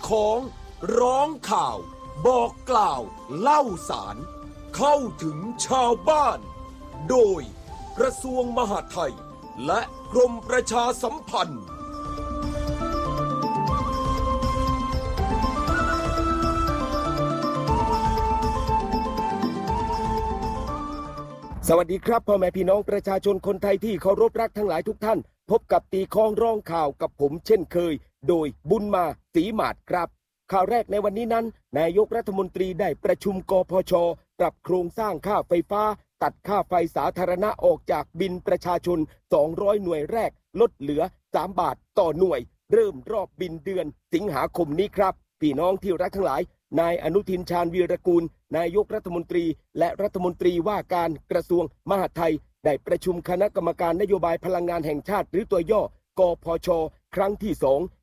ของร้องข่าวบอกกล่าวเล่าสารเข้าถึงชาวบ้านโดยกระทรวงมหาดไทยและกรมประชาสัมพันธ์สวัสดีครับพ่อแม่พี่น้องประชาชนคนไทยที่เคารพรักทั้งหลายทุกท่านพบกับตีคล้องร้องข่าวกับผมเช่นเคยโดยบุญมาศรีหมาดครับข่าวแรกในวันนี้นั้นนายกรัฐมนตรีได้ประชุมกพช.ปรับโครงสร้างค่าไฟฟ้าตัดค่าไฟสาธารณะออกจากบินประชาชน200หน่วยแรกลดเหลือ3 บาทต่อหน่วยเริ่มรอบบินเดือนสิงหาคมนี้ครับพี่น้องที่รักทั้งหลายนายอนุทินชาญวีรกูลนายกรัฐมนตรีและรัฐมนตรีว่าการกระทรวงมหาดไทยได้ประชุมคณะกรรมการนโยบายพลังงานแห่งชาติหรือตัวย่อกพช.ครั้งที่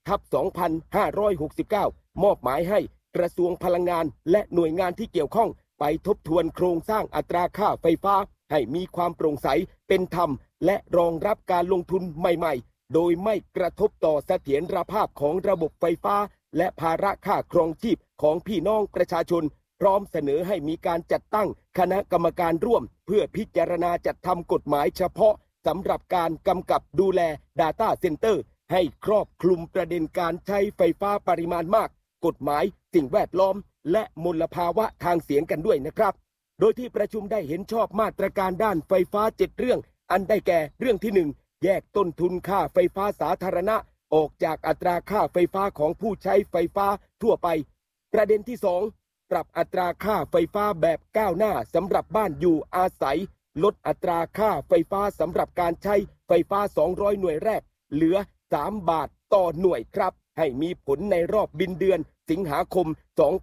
2/2569 มอบหมายให้กระทรวงพลังงานและหน่วยงานที่เกี่ยวข้องไปทบทวนโครงสร้างอัตราค่าไฟฟ้าให้มีความโปร่งใสเป็นธรรมและรองรับการลงทุนใหม่ๆโดยไม่กระทบต่อเสถียรภาพของระบบไฟฟ้าและภาระค่าครองชีพของพี่น้องประชาชนพร้อมเสนอให้มีการจัดตั้งคณะกรรมการร่วมเพื่อพิจารณาจัดทำกฎหมายเฉพาะสำหรับการกำกับดูแล Data Center ให้ครอบคลุมประเด็นการใช้ไฟฟ้าปริมาณมากกฎหมายสิ่งแวดล้อมและมลภาวะทางเสียงกันด้วยนะครับโดยที่ประชุมได้เห็นชอบมาตรการด้านไฟฟ้า7เรื่องอันได้แก่เรื่องที่1แยกต้นทุนค่าไฟฟ้าสาธารณะออกจากอัตราค่าไฟฟ้าของผู้ใช้ไฟฟ้าทั่วไปประเด็นที่2ปรับอัตราค่าไฟฟ้าแบบก้าวหน้าสำหรับบ้านอยู่อาศัยลดอัตราค่าไฟฟ้าสำหรับการใช้ไฟฟ้า200หน่วยแรกเหลือ3 บาทต่อหน่วยครับให้มีผลในรอบบินเดือนสิงหาคม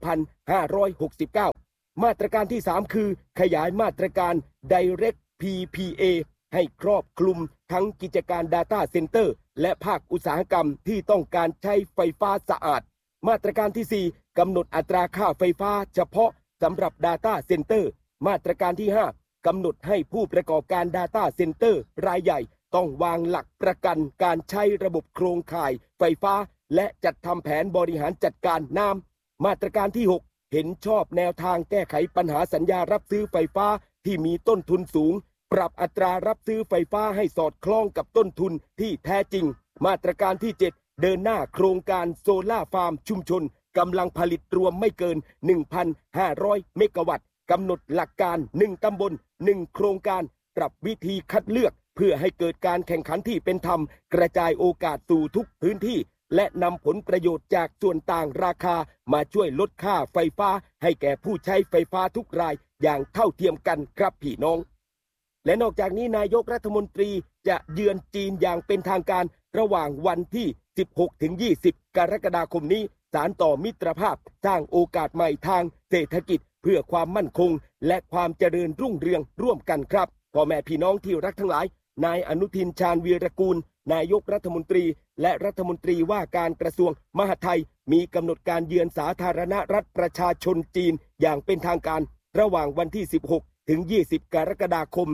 2569 มาตรการที่3คือขยายมาตรการ Direct PPA ให้ครอบคลุมทั้งกิจการ Data Center และภาคอุตสาหกรรมที่ต้องการใช้ไฟฟ้าสะอาดมาตรการที่4กำหนดอัตราค่าไฟฟ้าเฉพาะสำหรับ Data Center มาตรการที่5กำหนดให้ผู้ประกอบการ Data Center รายใหญ่ต้องวางหลักประกันการใช้ระบบโครงข่ายไฟฟ้าและจัดทำแผนบริหารจัดการน้ำมาตรการที่6เห็นชอบแนวทางแก้ไขปัญหาสัญญารับซื้อไฟฟ้าที่มีต้นทุนสูงปรับอัตรารับซื้อไฟฟ้าให้สอดคล้องกับต้นทุนที่แท้จริงมาตรการที่7เดินหน้าโครงการโซล่าฟาร์มชุมชนกำลังผลิตรวมไม่เกิน 1,500 เมกะวัตต์กำหนดหลักการ1ตำบล1โครงการปรับวิธีคัดเลือกเพื่อให้เกิดการแข่งขันที่เป็นธรรมกระจายโอกาสสู่ทุกพื้นที่และนำผลประโยชน์จากส่วนต่างราคามาช่วยลดค่าไฟฟ้าให้แก่ผู้ใช้ไฟฟ้าทุกรายอย่างเท่าเทียมกันครับพี่น้องและนอกจากนี้นายกรัฐมนตรีจะเยือนจีนอย่างเป็นทางการระหว่างวันที่ 16-20 กรกฎาคมนี้สานต่อมิตรภาพสร้างโอกาสใหม่ทางเศรษฐกิจเพื่อความมั่นคงและความเจริญรุ่งเรืองร่วมกันครับพ่อแม่พี่น้องที่รักทั้งหลายนายอนุทินชาญวีรกูลนายกรัฐมนตรีและรัฐมนตรีว่าการกระทรวงมหาดไทยมีกำหนดการเยือนสาธารณรัฐประชาชนจีนอย่างเป็นทางการระหว่างวันที่ 16-20 กรกฎาคม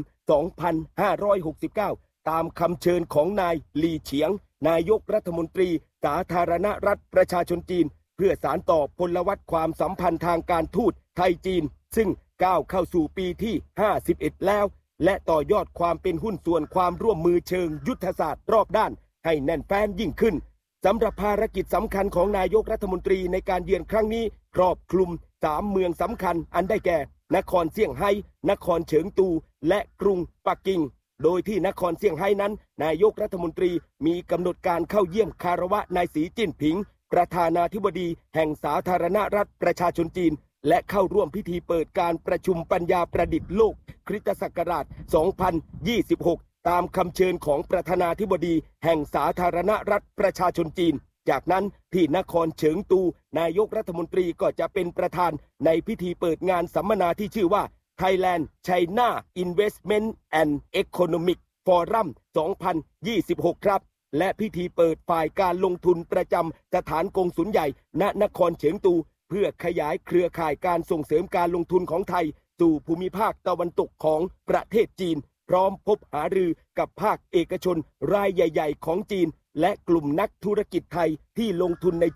2569 ตามคำเชิญของนายหลี่เฉียงนายกรัฐมนตรีสาธารณรัฐประชาชนจีนเพื่อสานต่อพลวัตความสัมพันธ์ทางการทูตไทยจีนซึ่งก้าวเข้าสู่ปีที่ 51 แล้วและต่อยอดความเป็นหุ้นส่วนความร่วมมือเชิงยุทธศาสตร์รอบด้านให้แน่นแฟ้นยิ่งขึ้นสำหรับภารกิจสำคัญของนายกรัฐมนตรีในการเยือนครั้งนี้ครอบคลุม3เมืองสำคัญอันได้แก่นครเซี่ยงไฮ้นครเฉิงตูและกรุงปักกิ่งโดยที่นครเซี่ยงไฮ้นั้นนายกรัฐมนตรีมีกำหนดการเข้าเยี่ยมคารวะนายสีจิ้นผิงประธานาธิบดีแห่งสาธารณรัฐประชาชนจีนและเข้าร่วมพิธีเปิดการประชุมปัญญาประดิษฐ์โลกคริสตศักราช 2026 ตามคำเชิญของประธานาธิบดีแห่งสาธารณรัฐประชาชนจีนจากนั้นที่นครเฉิงตูนายกรัฐมนตรีก็จะเป็นประธานในพิธีเปิดงานสัมมนาที่ชื่อว่า Thailand China Investment and Economic Forum 2026 ครับและพิธีเปิดฝ่ายการลงทุนประจำสถานกงสุลใหญ่ณนครเฉิงตูเพื่อขยายเครือข่ายการส่งเสริมการลงทุนของไทยสู่ภูมิภาคตะวันตกของประเทศจีนพร้อมพบหารือกับภาคเอกชนรายใหญ่ๆของจีนและกลุ่มนักธุรกิจไทยที่ลงทุนในจีน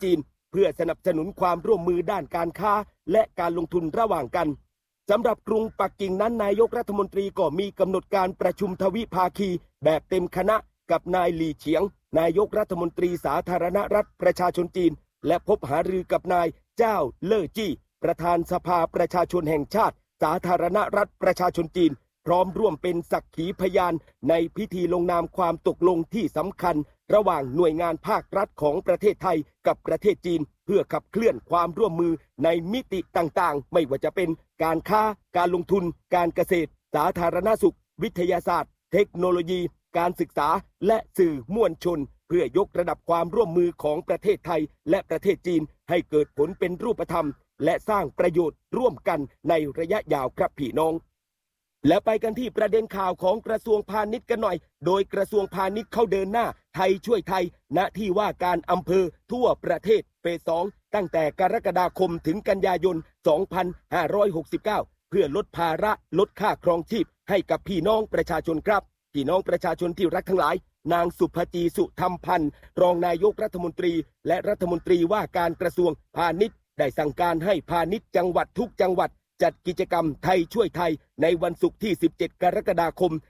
เพื่อสนับสนุนความร่วมมือด้านการค้าและการลงทุนระหว่างกันสำหรับกรุงปักกิ่งนั้นนายกรัฐมนตรีก็มีกำหนดการประชุมทวิภาคีแบบเต็มคณะกับนายหลี่เฉียงนายกรัฐมนตรีสาธารณรัฐประชาชนจีนและพบหารือกับนายเจ้าเล่อจี้ประธานสภาประชาชนแห่งชาติสาธารณรัฐประชาชนจีนพร้อมร่วมเป็นสักขีพยานในพิธีลงนามความตกลงที่สำคัญระหว่างหน่วยงานภาครัฐของประเทศไทยกับประเทศจีนเพื่อขับเคลื่อนความร่วมมือในมิติต่างๆไม่ว่าจะเป็นการค้าการลงทุนการเกษตรสาธารณสุขวิทยาศาสตร์เทคโนโลยีการศึกษาและสื่อมวลชนเพื่อยกระดับความร่วมมือของประเทศไทยและประเทศจีนให้เกิดผลเป็นรูปธรรมและสร้างประโยชน์ร่วมกันในระยะยาวครับพี่น้องและไปกันที่ประเด็นข่าวของกระทรวงพาณิชย์กันหน่อยโดยกระทรวงพาณิชย์เข้าเดินหน้าไทยช่วยไทยณที่ว่าการอำเภอทั่วประเทศเฟส 2ตั้งแต่กรกฎาคมถึงกันยายน 2569 เพื่อลดภาระลดค่าครองชีพให้กับพี่น้องประชาชนครับพี่น้องประชาชนที่รักทั้งหลายนางสุภจีสุธรรมพันธ์รองนายกรัฐมนตรีและรัฐมนตรีว่าการกระทรวงพาณิชย์ได้สั่งการให้พาณิชย์จังหวัดทุกจังหวัดจัดกิจกรรมไทยช่วยไทยในวันศุกร์ที่ 17 กรกฎาคม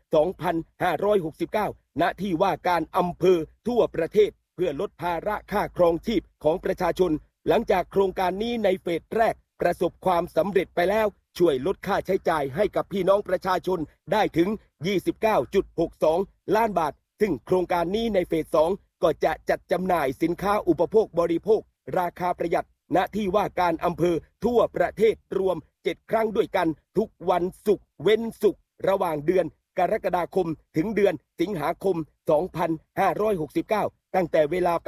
2569 ณ ที่ว่าการอำเภอทั่วประเทศเพื่อลดภาระค่าครองชีพของประชาชนหลังจากโครงการนี้ในเฟสแรกประสบความสำเร็จไปแล้วช่วยลดค่าใช้จ่ายให้กับพี่น้องประชาชนได้ถึง 29.62 ล้านบาทซึ่งโครงการนี้ในเฟส 2 ก็จะจัดจำหน่ายสินค้าอุปโภคบริโภคราคาประหยัดณที่ว่าการอำเภอทั่วประเทศรวม7 ครั้งด้วยกันทุกวันศุกร์เว้นศุกร์ระหว่างเดือนกรกฎาคมถึงเดือนสิงหาคม 2569 ตั้งแต่เวลา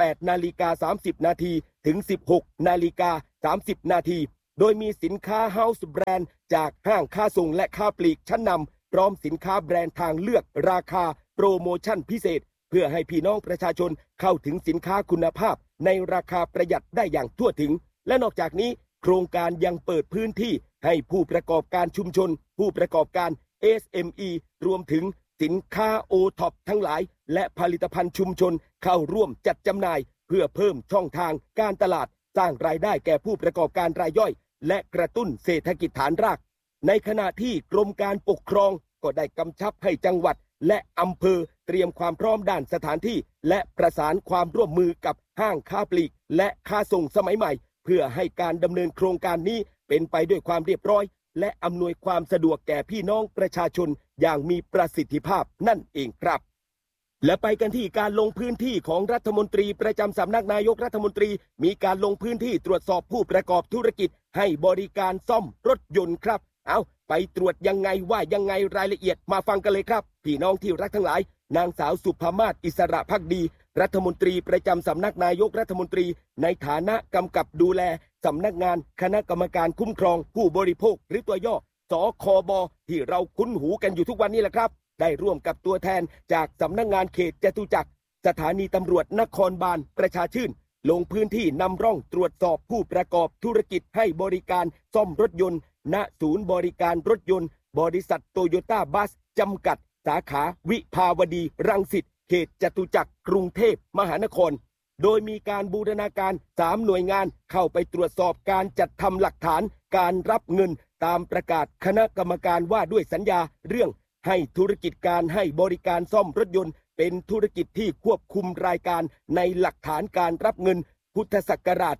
8:30 นาทีถึง 16:30 นาทีโดยมีสินค้าเฮาส์แบรนด์จากห้างค้าส่งและค้าปลีกชั้นนำพร้อมสินค้าแบรนด์ทางเลือกราคาโปรโมชั่นพิเศษเพื่อให้พี่น้องประชาชนเข้าถึงสินค้าคุณภาพในราคาประหยัดได้อย่างทั่วถึงและนอกจากนี้โครงการยังเปิดพื้นที่ให้ผู้ประกอบการชุมชนผู้ประกอบการ SME รวมถึงสินค้า OTOP ทั้งหลายและผลิตภัณฑ์ชุมชนเข้าร่วมจัดจำหน่ายเพื่อเพิ่มช่องทางการตลาดสร้างรายได้แก่ผู้ประกอบการรายย่อยและกระตุ้นเศรษฐกิจฐานรากในขณะที่กรมการปกครองก็ได้กำชับให้จังหวัดและอำเภอเตรียมความพร้อมด้านสถานที่และประสานความร่วมมือกับห้างค้าปลีกและค้าส่งสมัยใหม่เพื่อให้การดำเนินโครงการนี้เป็นไปด้วยความเรียบร้อยและอำนวยความสะดวกแก่พี่น้องประชาชนอย่างมีประสิทธิภาพนั่นเองครับและไปกันที่การลงพื้นที่ของรัฐมนตรีประจำสำนักนายกรัฐมนตรีมีการลงพื้นที่ตรวจสอบผู้ประกอบธุรกิจให้บริการซ่อมรถยนต์ครับเอาไปตรวจยังไงว่ายังไงรายละเอียดมาฟังกันเลยครับพี่น้องที่รักทั้งหลายนางสาวสุภมาศอิสระภักดีรัฐมนตรีประจำสำนักนายกรัฐมนตรีในฐานะกำกับดูแลสำนักงานคณะกรรมการคุ้มครองผู้บริโภคหรือตัวย่อสคบที่เราคุ้นหูกันอยู่ทุกวันนี้แหละครับได้ร่วมกับตัวแทนจากสำนักงานเขตจตุจักรสถานีตำรวจนครบาลประชาชื่นลงพื้นที่นำร่องตรวจสอบผู้ประกอบธุรกิจให้บริการซ่อมรถยนต์ณศูนย์บริการรถยนต์บริษัทโตโยต้าบัสจำกัดสาขาวิภาวดีรังสิตเขตจตุจักรกรุงเทพมหานครโดยมีการบูรณาการ3หน่วยงานเข้าไปตรวจสอบการจัดทำหลักฐานการรับเงินตามประกาศคณะกรรมการว่าด้วยสัญญาเรื่องให้ธุรกิจการให้บริการซ่อมรถยนต์เป็นธุรกิจที่ควบคุมรายการในหลักฐานการรับเงินพุทธศักราช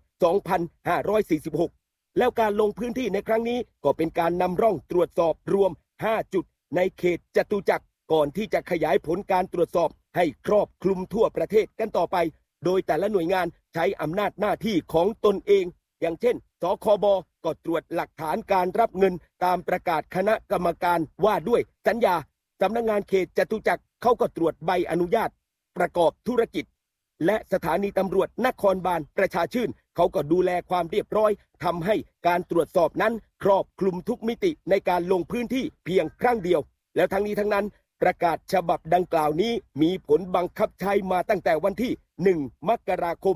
2546 แล้วการลงพื้นที่ในครั้งนี้ก็เป็นการนำร่องตรวจสอบรวม5 จุดในเขตจตุจักรก่อนที่จะขยายผลการตรวจสอบให้ครอบคลุมทั่วประเทศกันต่อไปโดยแต่ละหน่วยงานใช้อำนาจหน้าที่ของตนเองอย่างเช่นสคบก็ตรวจหลักฐานการรับเงินตามประกาศคณะกรรมการว่าด้วยสัญญาสำนักงานเขตจตุจักรเขาก็ตรวจใบอนุญาตประกอบธุรกิจและสถานีตำรวจนครบาลประชาชื่นเขาก็ดูแลความเรียบร้อยทำให้การตรวจสอบนั้นครอบคลุมทุกมิติในการลงพื้นที่เพียงครั้งเดียวแล้วทั้งนี้ทั้งนั้นประกาศฉบับดังกล่าวนี้มีผลบังคับใช้มาตั้งแต่วันที่1 มกราคม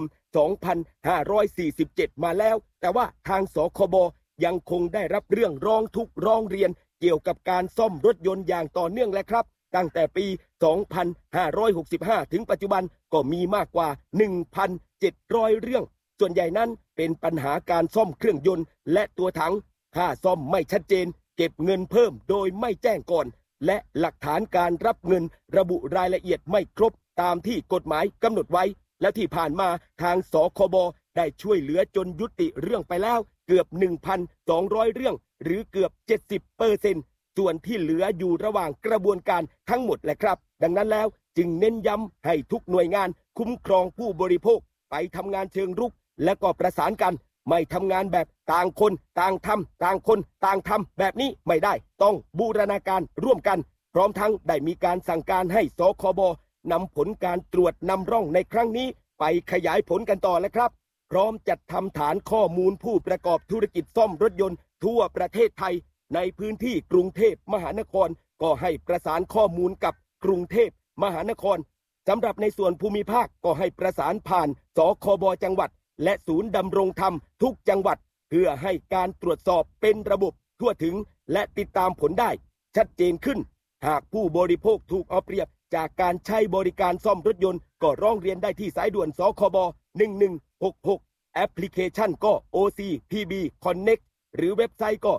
2547 มาแล้วแต่ว่าทางสคบยังคงได้รับเรื่องร้องทุกข์ร้องเรียนเกี่ยวกับการซ่อมรถยนต์อย่างต่อเนื่องและครับตั้งแต่ปี 2565 ถึงปัจจุบันก็มีมากกว่า 1,700 เรื่องส่วนใหญ่นั้นเป็นปัญหาการซ่อมเครื่องยนต์และตัวถังค่าซ่อมไม่ชัดเจนเก็บเงินเพิ่มโดยไม่แจ้งก่อนและหลักฐานการรับเงินระบุรายละเอียดไม่ครบตามที่กฎหมายกำหนดไว้และที่ผ่านมาทางสคบได้ช่วยเหลือจนยุติเรื่องไปแล้วเกือบ 1,200 เรื่องหรือเกือบ 70%ส่วนที่เหลืออยู่ระหว่างกระบวนการทั้งหมดแหละครับดังนั้นแล้วจึงเน้นย้ำให้ทุกหน่วยงานคุ้มครองผู้บริโภคไปทำงานเชิงรุกและก็ประสานกันไม่ทำงานแบบต่างคนต่างทำต่างคนต่างทำแบบนี้ไม่ได้ต้องบูรณาการร่วมกันพร้อมทั้งได้มีการสั่งการให้สคบนำผลการตรวจนำร่องในครั้งนี้ไปขยายผลกันต่อแล้วครับพร้อมจัดทำฐานข้อมูลผู้ประกอบธุรกิจซ่อมรถยนต์ทั่วประเทศไทยในพื้นที่กรุงเทพมหานครก็ให้ประสานข้อมูลกับกรุงเทพมหานครสำหรับในส่วนภูมิภาคก็ให้ประสานผ่านสคบจังหวัดและศูนย์ดำรงธรรมทุกจังหวัดเพื่อให้การตรวจสอบเป็นระบบทั่วถึงและติดตามผลได้ชัดเจนขึ้นหากผู้บริโภคถูกเอาเปรียบจากการใช้บริการซ่อมรถยนต์ก็ร้องเรียนได้ที่สายด่วนสคบ1166แอปพลิเคชันก็ OCPB Connect หรือเว็บไซต์ก็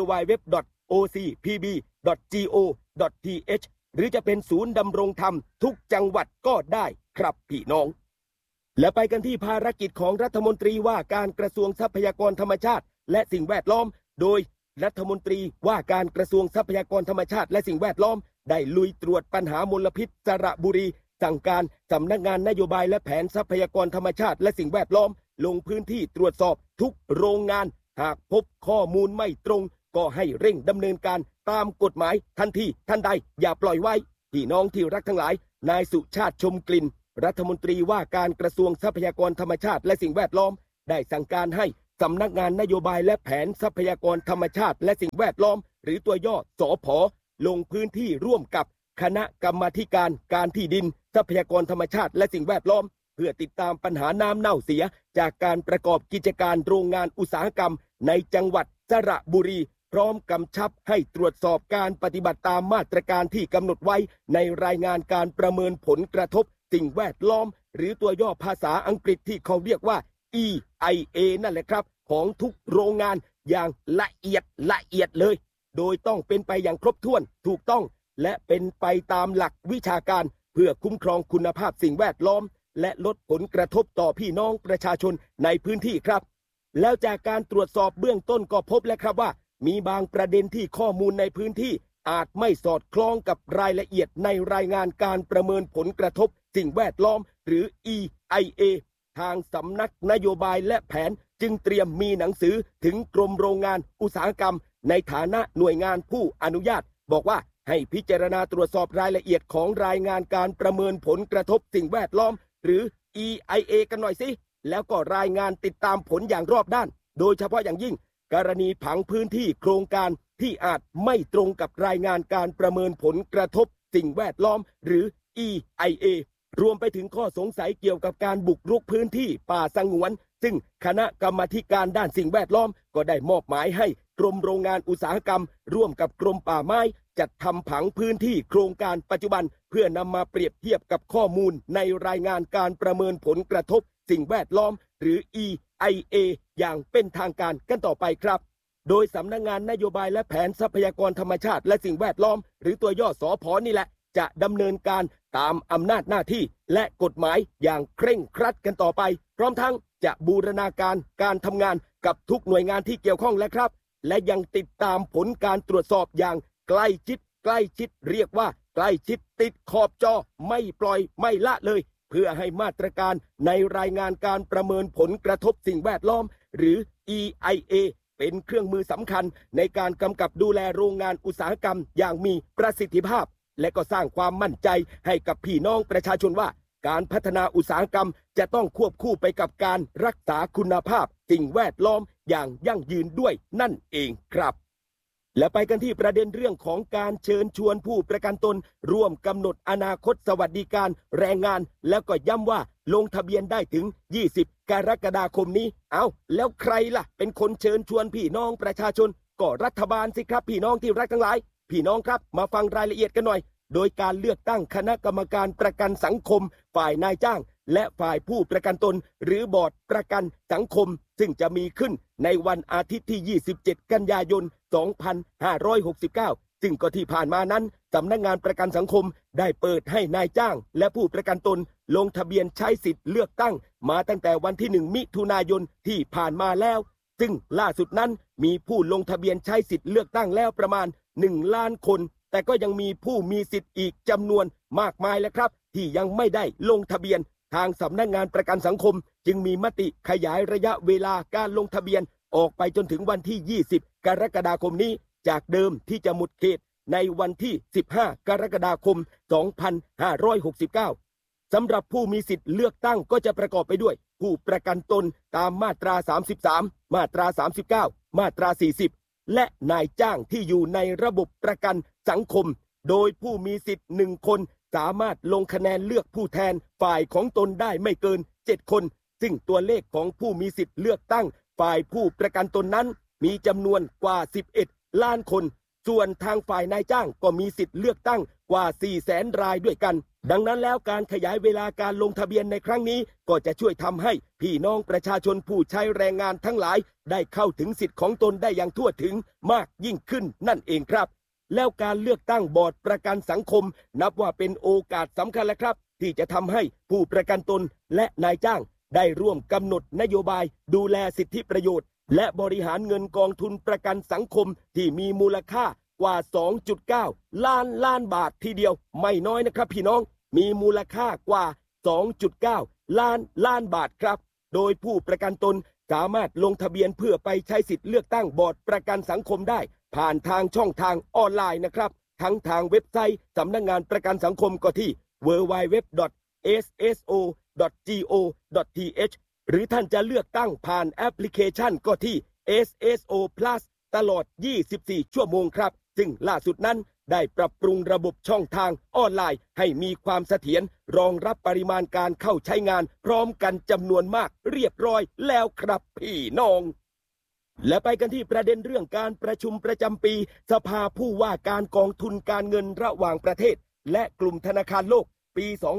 www.ocpb.go.th หรือจะเป็นศูนย์ดำรงธรรมทุกจังหวัดก็ได้ครับพี่น้องและไปกันที่ภารกิจของรัฐมนตรีว่าการกระทรวงทรัพยากรธรรมชาติและสิ่งแวดล้อมโดยรัฐมนตรีว่าการกระทรวงทรัพยากรธรรมชาติและสิ่งแวดล้อมได้ลุยตรวจปัญหามลพิษสระบุรีสั่งการสำนักงานนโยบายและแผนทรัพยากรธรรมชาติและสิ่งแวดล้อมลงพื้นที่ตรวจสอบทุกโรงงานหากพบข้อมูลไม่ตรงก็ให้เร่งดำเนินการตามกฎหมายทันทีทันใดอย่าปล่อยไว้พี่น้องที่รักทั้งหลายนายสุชาติชมกลิ่นรัฐมนตรีว่าการกระทรวงทรัพยากรธรรมชาติและสิ่งแวดล้อมได้สั่งการให้สำนักงานนโยบายและแผนทรัพยากรธรรมชาติและสิ่งแวดล้อมหรือตัวย่อสผ.ลงพื้นที่ร่วมกับคณะกรรมาธิการการที่ดินทรัพยากรธรรมชาติและสิ่งแวดล้อมเพื่อติดตามปัญหาน้ำเน่าเสียจากการประกอบกิจการโรงงานอุตสาหกรรมในจังหวัดสระบุรีพร้อมกำชับให้ตรวจสอบการปฏิบัติตามมาตรการที่กำหนดไว้ในรายงานการประเมินผลกระทบสิ่งแวดล้อมหรือตัวย่อภาษาอังกฤษที่เขาเรียกว่า EIA นั่นแหละครับของทุกโรงงานอย่างละเอียดเลยโดยต้องเป็นไปอย่างครบถ้วนถูกต้องและเป็นไปตามหลักวิชาการเพื่อคุ้มครองคุณภาพสิ่งแวดล้อมและลดผลกระทบต่อพี่น้องประชาชนในพื้นที่ครับแล้วจากการตรวจสอบเบื้องต้นก็พบแล้วครับว่ามีบางประเด็นที่ข้อมูลในพื้นที่อาจไม่สอดคล้องกับรายละเอียดในรายงานการประเมินผลกระทบสิ่งแวดล้อมหรือ EIA ทางสำนักนโยบายและแผนจึงเตรียมมีหนังสือถึงกรมโรงงานอุตสาหกรรมในฐานะหน่วยงานผู้อนุญาตบอกว่าให้พิจารณาตรวจสอบรายละเอียดของรายงานการประเมินผลกระทบสิ่งแวดล้อมหรือ EIA กันหน่อยสิแล้วก็รายงานติดตามผลอย่างรอบด้านโดยเฉพาะอย่างยิ่งกรณีผังพื้นที่โครงการที่อาจไม่ตรงกับรายงานการประเมินผลกระทบสิ่งแวดล้อมหรือ EIA รวมไปถึงข้อสงสัยเกี่ยวกับการบุกรุกพื้นที่ป่าสงวนซึ่งคณะกรรมาธิการด้านสิ่งแวดล้อมก็ได้มอบหมายให้กรมโรงงานอุตสาหกรรมร่วมกับกรมป่าไม้จัดทำผังพื้นที่โครงการปัจจุบันเพื่อนำมาเปรียบเทียบกับข้อมูลในรายงานการประเมินผลกระทบสิ่งแวดล้อมหรือ EIA อย่างเป็นทางการกันต่อไปครับโดยสำนักงานนโยบายและแผนทรัพยากรธรรมชาติและสิ่งแวดล้อมหรือตัวย่อสผ.นี่แหละจะดำเนินการตามอำนาจหน้าที่และกฎหมายอย่างเคร่งครัดกันต่อไปพร้อมทั้งจะบูรณาการการทำงานกับทุกหน่วยงานที่เกี่ยวข้องและครับและยังติดตามผลการตรวจสอบอย่างใกล้ชิดเรียกว่าใกล้ชิดติดขอบจอไม่ปล่อยไม่ละเลยเพื่อให้มาตรการในรายงานการประเมินผลกระทบสิ่งแวดล้อมหรือ EIA เป็นเครื่องมือสำคัญในการกำกับดูแลโรงงานอุตสาหกรรมอย่างมีประสิทธิภาพและก็สร้างความมั่นใจให้กับพี่น้องประชาชนว่าการพัฒนาอุตสาหกรรมจะต้องควบคู่ไปกับการรักษาคุณภาพสิ่งแวดล้อมอย่างยั่งยืนด้วยนั่นเองครับและไปกันที่ประเด็นเรื่องของการเชิญชวนผู้ประกันตนร่วมกำหนดอนาคตสวัสดิการแรงงานแล้วก็ย้ำว่าลงทะเบียนได้ถึง20กรกฎาคมนี้แล้วใครล่ะเป็นคนเชิญชวนพี่น้องประชาชนก็รัฐบาลสิครับพี่น้องที่รักทั้งหลายพี่น้องครับมาฟังรายละเอียดกันหน่อยโดยการเลือกตั้งคณะกรรมการประกันสังคมฝ่ายนายจ้างและฝ่ายผู้ประกันตนหรือบอร์ดประกันสังคมซึ่งจะมีขึ้นในวันอาทิตย์ที่ 27 กันยายน 2569 ซึ่งก็ที่ผ่านมานั้นสำนักงานประกันสังคมได้เปิดให้นายจ้างและผู้ประกันตนลงทะเบียนใช้สิทธิ์เลือกตั้งมาตั้งแต่วันที่ 1 มิถุนายนที่ผ่านมาแล้วซึ่งล่าสุดนั้นมีผู้ลงทะเบียนใช้สิทธิ์เลือกตั้งแล้วประมาณ1 ล้านคนแต่ก็ยังมีผู้มีสิทธิ์อีกจำนวนมากมายแล้วครับที่ยังไม่ได้ลงทะเบียนทางสำนักงานประกันสังคมจึงมีมติขยายระยะเวลาการลงทะเบียนออกไปจนถึงวันที่ 20 กรกฎาคมนี้จากเดิมที่จะหมดเขตในวันที่ 15 กรกฎาคม 2569 สำหรับผู้มีสิทธิ์เลือกตั้งก็จะประกอบไปด้วยผู้ประกันตนตามมาตรา 33 มาตรา 39 มาตรา 40 และนายจ้างที่อยู่ในระบบประกันสังคมโดยผู้มีสิทธิ์1 คนสามารถลงคะแนนเลือกผู้แทนฝ่ายของตนได้ไม่เกิน 7 คนซึ่งตัวเลขของผู้มีสิทธิ์เลือกตั้งฝ่ายผู้ประกันตนนั้นมีจำนวนกว่า 11 ล้านคนส่วนทางฝ่ายนายจ้างก็มีสิทธิ์เลือกตั้งกว่า 400,000 รายด้วยกันดังนั้นแล้วการขยายเวลาการลงทะเบียนในครั้งนี้ก็จะช่วยทำให้พี่น้องประชาชนผู้ใช้แรงงานทั้งหลายได้เข้าถึงสิทธิ์ของตนได้อย่างทั่วถึงมากยิ่งขึ้นนั่นเองครับแล้วการเลือกตั้งบอร์ดประกันสังคมนับว่าเป็นโอกาสสำคัญแล้วครับที่จะทำให้ผู้ประกันตนและนายจ้างได้ร่วมกำหนดนโยบายดูแลสิทธิประโยชน์และบริหารเงินกองทุนประกันสังคมที่มีมูลค่ากว่า 2.9 ล้านบาททีเดียวไม่น้อยนะครับพี่น้องมีมูลค่ากว่า 2.9 ล้านบาทครับโดยผู้ประกันตนสามารถลงทะเบียนเพื่อไปใช้สิทธิ์เลือกตั้งบอร์ดประกันสังคมได้ผ่านทางช่องทางออนไลน์นะครับทั้งทางเว็บไซต์สำนักงานประกันสังคมก็ที่ www.sso.go.th หรือท่านจะเลือกตั้งผ่านแอปพลิเคชันก็ที่ SSO Plus ตลอด 24 ชั่วโมงครับซึ่งล่าสุดนั้นได้ปรับปรุงระบบช่องทางออนไลน์ให้มีความเสถียรรองรับปริมาณการเข้าใช้งานพร้อมกันจำนวนมากเรียบร้อยแล้วครับพี่น้องและไปกันที่ประเด็นเรื่องการประชุมประจำปีสภาผู้ว่าการกองทุนการเงินระหว่างประเทศและกลุ่มธนาคารโลกปี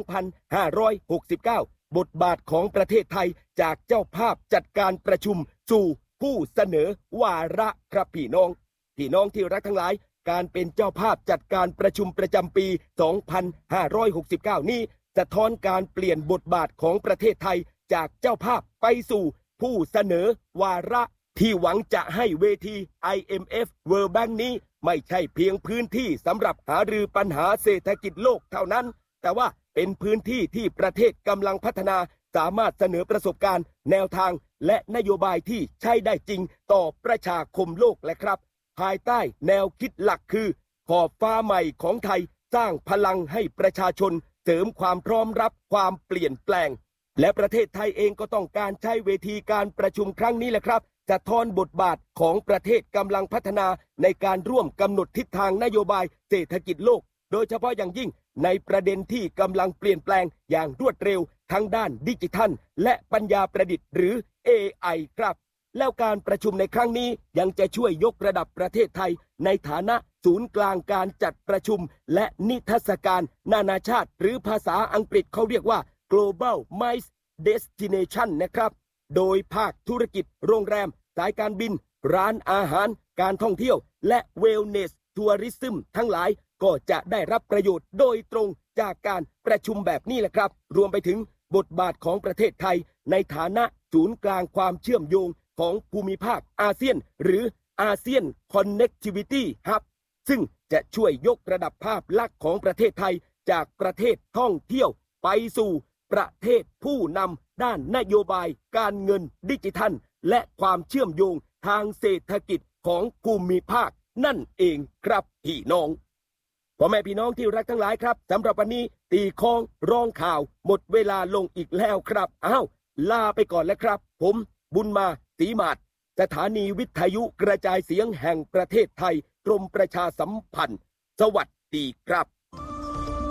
2569 บทบาทของประเทศไทยจากเจ้าภาพจัดการประชุมสู่ผู้เสนอวาระครับพี่น้องที่รักทั้งหลายการเป็นเจ้าภาพจัดการประชุมประจำปี 2569 นี้สะท้อนการเปลี่ยนบทบาทของประเทศไทยจากเจ้าภาพไปสู่ผู้เสนอวาระที่หวังจะให้เวที IMF World Bank นี้ไม่ใช่เพียงพื้นที่สำหรับหารือปัญหาเศรษฐกิจโลกเท่านั้นแต่ว่าเป็นพื้นที่ที่ประเทศกำลังพัฒนาสามารถเสนอประสบการณ์แนวทางและนโยบายที่ใช้ได้จริงต่อประชาคมโลกและครับภายใต้แนวคิดหลักคือขอบฟ้าใหม่ของไทยสร้างพลังให้ประชาชนเสริมความพร้อมรับความเปลี่ยนแปลงและประเทศไทยเองก็ต้องการใช้เวทีการประชุมครั้งนี้แหละครับสะท้อนบทบาทของประเทศกำลังพัฒนาในการร่วมกำหนดทิศทางนโยบายเศรษฐกิจโลกโดยเฉพาะอย่างยิ่งในประเด็นที่กำลังเปลี่ยนแปลงอย่างรวดเร็วทั้งด้านดิจิทัลและปัญญาประดิษฐ์หรือ AI ครับแล้วการประชุมในครั้งนี้ยังจะช่วยยกระดับประเทศไทยในฐานะศูนย์กลางการจัดประชุมและนิทรรศการนานาชาติหรือภาษาอังกฤษเขาเรียกว่า Global MICE Destination นะครับโดยภาคธุรกิจโรงแรมสายการบินร้านอาหารการท่องเที่ยวและ Wellness Tourism ทั้งหลายก็จะได้รับประโยชน์โดยตรงจากการประชุมแบบนี้แหละครับรวมไปถึงบทบาทของประเทศไทยในฐานะศูนย์กลางความเชื่อมโยงของภูมิภาคอาเซียนหรืออาเซียน Connectivity Hub ซึ่งจะช่วยยกระดับภาพลักษณ์ของประเทศไทยจากประเทศท่องเที่ยวไปสู่ประเทศผู้นำด้านนโยบายการเงินดิจิทัลและความเชื่อมโยงทางเศรษฐกิจของภูมิภาคนั่นเองครับพี่น้องพ่อแม่พี่น้องที่รักทั้งหลายครับสำหรับวันนี้ตีคองร้องข่าวหมดเวลาลงอีกแล้วครับลาไปก่อนแล้วครับผมบุญมาศรีมาศสถานีวิทยุกระจายเสียงแห่งประเทศไทยกรมประชาสัมพันธ์สวัสดีครับ